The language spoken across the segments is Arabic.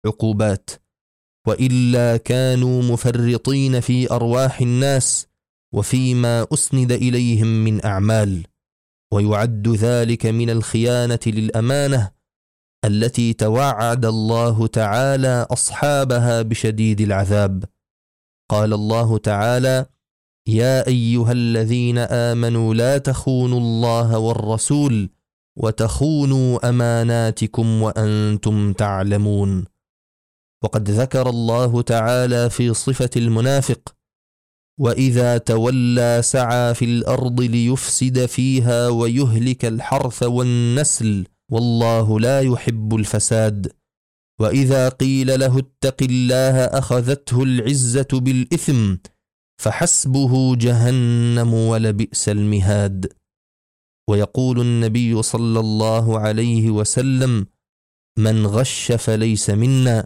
عقوبات، وإلا كانوا مفرطين في أرواح الناس وفيما أسند إليهم من أعمال، ويعد ذلك من الخيانة للأمانة التي توعد الله تعالى أصحابها بشديد العذاب. قال الله تعالى: يا أيها الذين آمنوا لا تخونوا الله والرسول وتخونوا أماناتكم وأنتم تعلمون. وقد ذكر الله تعالى في صفة المنافق: وإذا تولى سعى في الأرض ليفسد فيها ويهلك الحرث والنسل والله لا يحب الفساد. وإذا قيل له اتق الله أخذته العزة بالإثم فحسبه جهنم ولبئس المهاد. ويقول النبي صلى الله عليه وسلم: من غش فليس منا.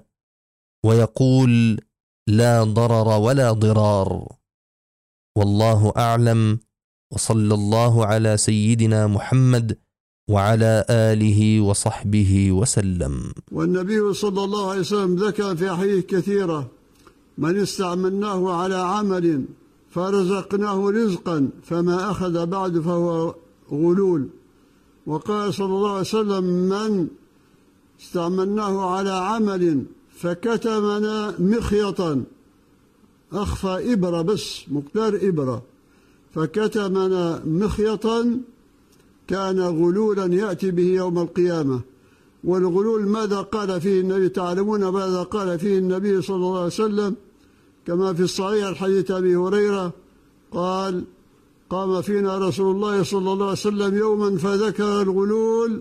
ويقول: لا ضرر ولا ضرار. والله أعلم، وصلى الله على سيدنا محمد وعلى آله وصحبه وسلم. والنبي صلى الله عليه وسلم ذكر في أحاديث كثيرة: من استعملناه على عمل فرزقناه رزقا فما أخذ بعد فهو غلول. وقال صلى الله عليه وسلم: من استعملناه على عمل فكتمنا مخيطا، أخفى إبرة بس مقدار إبرة، فكتمنا مخيطا كان غلولا يأتي به يوم القيامة. والغلول ماذا قال فيه النبي؟ تعلمون ماذا قال فيه النبي صلى الله عليه وسلم كما في الصحيح الحديث أبي هريرة قال: قام فينا رسول الله صلى الله عليه وسلم يوما فذكر الغلول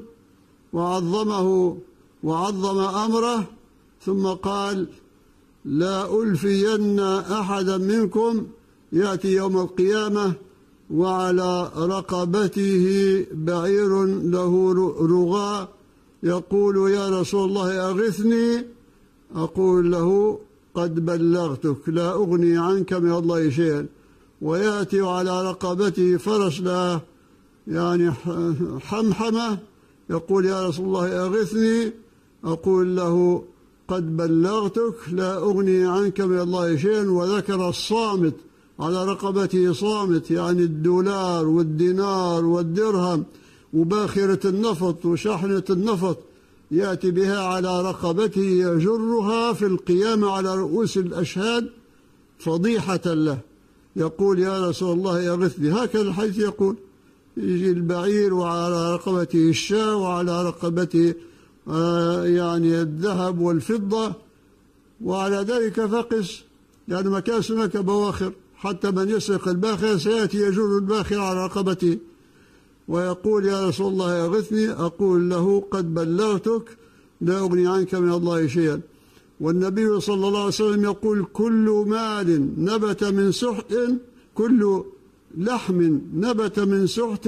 وعظمه وعظم أمره، ثم قال: لا ألفين أحدا منكم يأتي يوم القيامة وعلى رقبته بعير له رغاء يقول: يا رسول الله أغثني، أقول له: قد بلغتك لا أغني عنك من الله شيئا. ويأتي على رقبته فرس له يعني حمحمة يقول: يا رسول الله أغثني، أقول له: قد بلغتك لا أغني عنك من الله شيئا. وذكر الصامت على رقبته، صامت يعني الدولار والدينار والدرهم وباخرة النفط وشحنة النفط، يأتي بها على رقبته يجرها في القيامة على رؤوس الأشهاد فضيحة له، يقول: يا رسول الله أغثني. هكذا الحديث يقول. يجي البعير وعلى رقبته الشاة وعلى رقبته يعني الذهب والفضة، وعلى ذلك فقس، يعني ما كان هناك بواخر، حتى من يسرق الباخرة سيأتي يجر الباخرة على رقبته ويقول: يا رسول الله أغثني، أقول له: قد بلغتك لا أغني عنك من الله شيئا. والنبي صلى الله عليه وسلم يقول: كل مال نبت من سحت، كل لحم نبت من سحت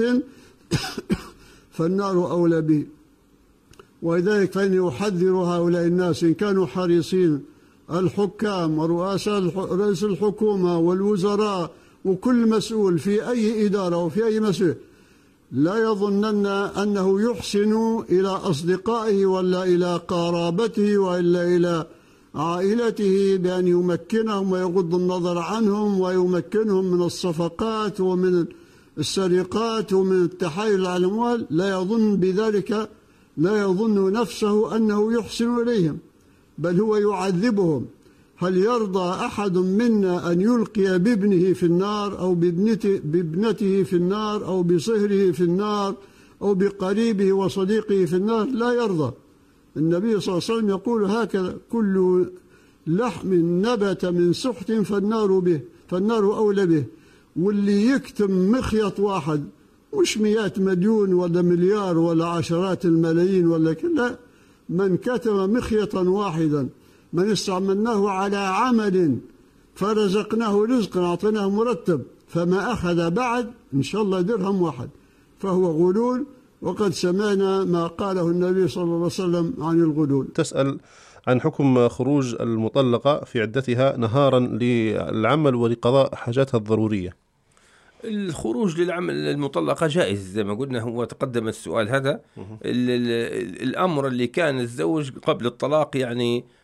فالنار أولى به. ولذلك فإني أحذر هؤلاء الناس إن كانوا حريصين، الحكام ورئيس الحكومة والوزراء وكل مسؤول في أي إدارة وفي أي مسؤول، لا يظنن أنه يحسن إلى أصدقائه ولا إلى قرابته وإلا إلى عائلته بأن يمكنهم ويغض النظر عنهم ويمكنهم من الصفقات ومن السرقات ومن التحايل على الأموال. لا يظن بذلك، لا يظن نفسه أنه يحسن إليهم، بل هو يعذبهم. هل يرضى أحد منا أن يلقي بابنه في النار أو بابنته في النار أو بصهره في النار أو بقريبه وصديقه في النار؟ لا يرضى. النبي صلى الله عليه وسلم يقول هكذا: كل لحم نبت من سحت فالنار أولى به. واللي يكتم مخيط واحد، مش 100 مليون ولا مليار ولا عشرات الملايين ولا كلا، من كتم مخيطا واحدا، من استعملناه على عمل فرزقناه رزقا أعطيناه مرتب فما أخذ بعد إن شاء الله درهم واحد فهو غلول. وقد سمعنا ما قاله النبي صلى الله عليه وسلم عن الغلول. تسأل عن حكم خروج المطلقة في عدتها نهارا للعمل ولقضاء حاجاتها الضرورية. الخروج للعمل المطلقة جائز زي ما قلنا، هو تقدم السؤال هذا. الأمر اللي كان الزوج قبل الطلاق يعني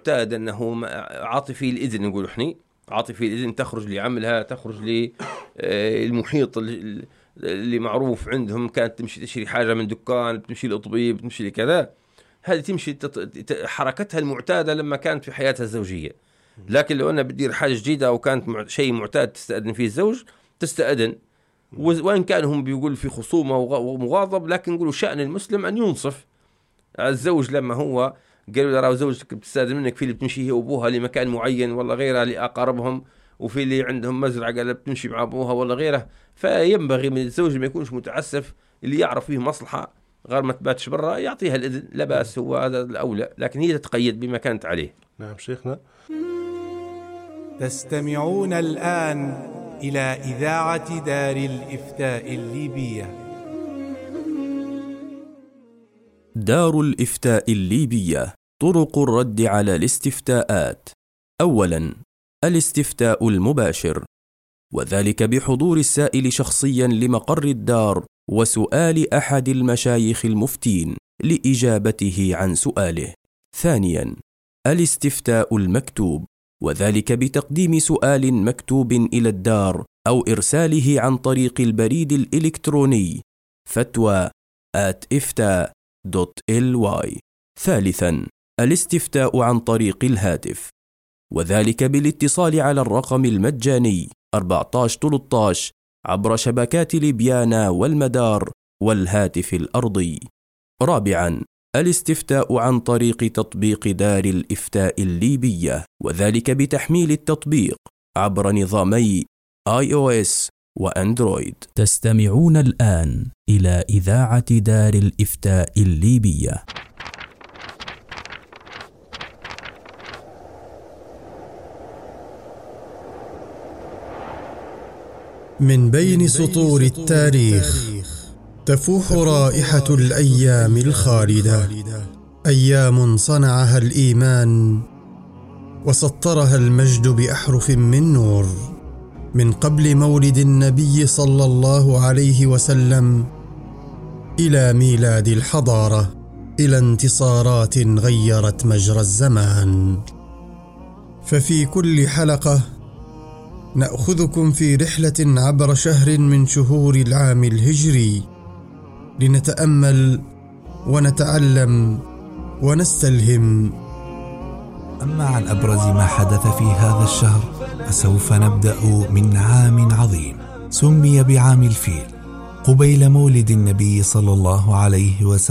المعتاد أنه عاطفي الإذن، نقول إحنا عاطفي الإذن، تخرج لعملها، تخرج للمحيط اللي معروف عندهم، كانت تمشي تشتري حاجة من دكان، بتمشي للطبيب، بتمشي لكذا، هذه تمشي حركتها المعتادة لما كانت في حياتها الزوجية. لكن لو أنا بدير حاجة جديدة أو كانت شيء معتاد تستأذن فيه الزوج تستأذن، وإن كان هم بيقول في خصومة ومغاضب، لكن نقولوا شأن المسلم أن ينصف الزوج. لما هو قالوا له راهو زوجتك بتستأذن منك، في اللي بتمشي هي وأبوها لمكان معين ولا غيرها لأقاربهم، وفي اللي عندهم مزرعة قال بتمشي مع أبوها ولا غيره، فينبغي من الزوج ما يكونش متعسف، اللي يعرف فيه مصلحة غير ما تباتش برا يعطيها الإذن، لا بأس، هو هذا الأولى، لكن هي تتقيد بما كانت عليه. نعم شيخنا. تستمعون الآن إلى إذاعة دار الإفتاء الليبية. دار الإفتاء الليبية. طرق الرد على الاستفتاءات. أولاً، الاستفتاء المباشر، وذلك بحضور السائل شخصياً لمقر الدار وسؤال أحد المشايخ المفتين لإجابته عن سؤاله. ثانياً، الاستفتاء المكتوب، وذلك بتقديم سؤال مكتوب إلى الدار أو إرساله عن طريق البريد الإلكتروني fatwa@ifta.ly. ثالثاً، الاستفتاء عن طريق الهاتف، وذلك بالاتصال على الرقم المجاني 1413 عبر شبكات ليبيانا والمدار والهاتف الأرضي. رابعاً، الاستفتاء عن طريق تطبيق دار الإفتاء الليبية، وذلك بتحميل التطبيق عبر نظامي iOS وأندرويد. تستمعون الآن إلى إذاعة دار الإفتاء الليبية. من بين سطور التاريخ تفوح رائحة الأيام الخالدة، أيام صنعها الإيمان وسطرها المجد بأحرف من نور، من قبل مولد النبي صلى الله عليه وسلم إلى ميلاد الحضارة، إلى انتصارات غيرت مجرى الزمان. ففي كل حلقة نأخذكم في رحلة عبر شهر من شهور العام الهجري، لنتأمل ونتعلم ونستلهم. أما عن أبرز ما حدث في هذا الشهر فسوف نبدأ من عام عظيم سمي بعام الفيل، قبيل مولد النبي صلى الله عليه وسلم